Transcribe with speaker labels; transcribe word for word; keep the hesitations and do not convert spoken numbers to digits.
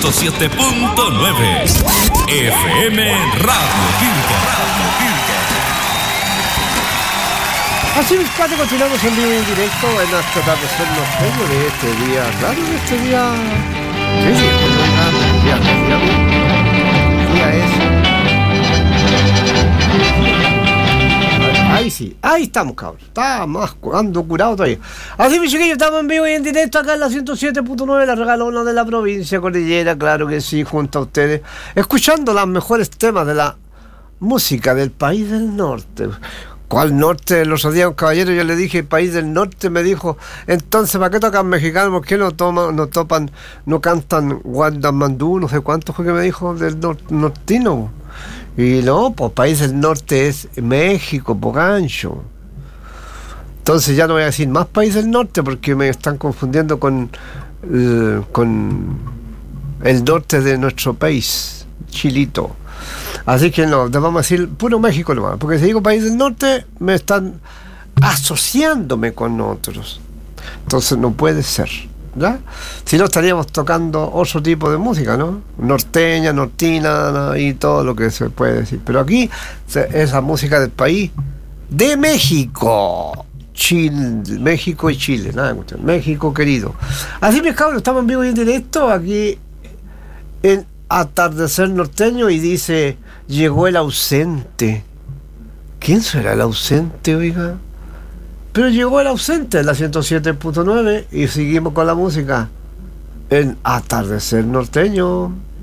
Speaker 1: ciento siete punto nueve F M Radio Quilca.
Speaker 2: Así mis cuatro continuamos en vivo y en directo en nuestro atardecer norteño de este día, claro, de este día. Sí, sí, día, día, día, día es. Ahí sí, ahí estamos, cabrón. Está más ando curado todavía. Así, mis chiquillos, estamos en vivo y en directo acá en la ciento siete punto nueve, la regalona de la provincia cordillera, claro que sí, junto a ustedes, escuchando los mejores temas de la música del país del norte. ¿Cuál norte? Los otros días un caballero yo le dije país del norte, me dijo, entonces ¿para qué tocan mexicanos? ¿Por qué no toman, no topan, no cantan Guandamandú? No sé cuánto fue que me dijo del nor- nortino. Y no, pues país del norte es México, Pogancho. Entonces ya no voy a decir más país del norte porque me están confundiendo con, eh, con el norte de nuestro país, Chilito. Así que no, te vamos a decir puro México nomás, porque si digo país del norte me están asociándome con otros. Entonces no puede ser, ¿ya? Si no estaríamos tocando otro tipo de música, ¿no? Norteña, nortina, ¿no? Y todo lo que se puede decir. Pero aquí es la música del país de México. Chile, México y Chile, nada de cuestión. México querido. Así mis cabros, estamos en vivo y en directo aquí en Atardecer Norteño y dice, llegó el ausente. ¿Quién será el ausente, oiga? Pero llegó el ausente en la ciento siete punto nueve y seguimos con la música en Atardecer Norteño.